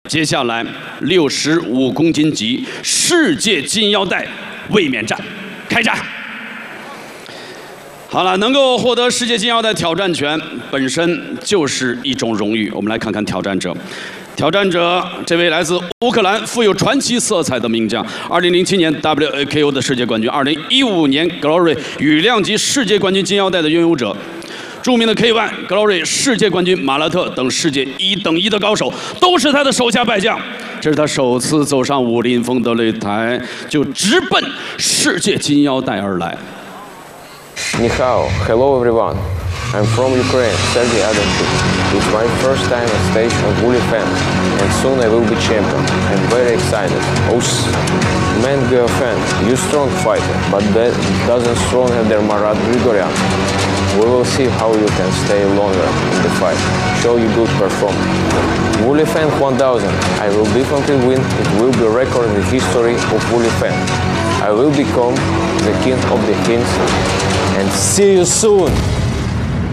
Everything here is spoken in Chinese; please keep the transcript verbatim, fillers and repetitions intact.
接下来六十五公斤级世界金腰带卫冕战开战。好了，能够获得世界金腰带挑战权本身就是一种荣誉。我们来看看挑战者。挑战者，这位来自乌克兰、富有传奇色彩的名将，二零零七年 W A K O 的世界冠军，二零一五年 Glory 羽量级世界冠军金腰带的拥有者。 著名的 K 一 Glory 世界冠军马拉特等世界一等一的高手，都是他的手下败将。这是他首次走上武林风的擂台，就直奔世界金腰带而来。 Ni hao, hello everyone. I'm from Ukraine, Sergey Adamchuk. It's my first time on stage on Woolly Fan, and soon I will be champion. I'm very excited. Os, man, fan, you strong fighter, but that doesn't stronger than Marat Grigoryan. We will see how you can stay longer in the fight. Show you good performance. Woolly Fan one thousand. I will definitely win. It will be a record in the history of Woolly Fan. I will become the king of the kings. And see you soon.